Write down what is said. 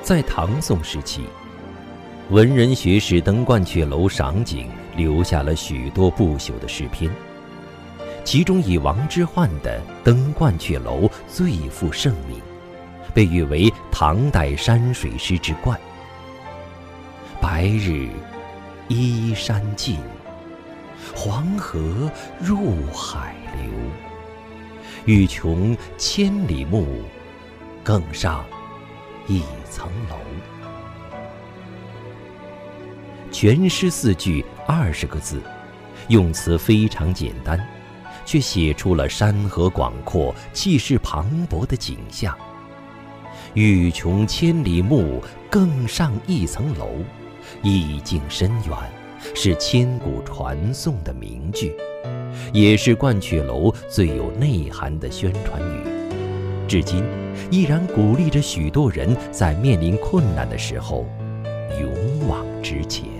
在唐宋时期，文人学士登鹳雀楼赏景，留下了许多不朽的诗篇，其中以王之涣的《登鹳雀楼》最负盛名，被誉为唐代山水诗之冠。白日依山尽，黄河入海流。欲穷千里目，更上一层楼。全诗4句20个字，用词非常简单，却写出了山河广阔、气势磅礴的景象。欲穷千里目，更上一层楼，意境深远，是千古传颂的名句，也是鹳雀楼最有内涵的宣传语，至今依然鼓励着许多人在面临困难的时候勇往直前。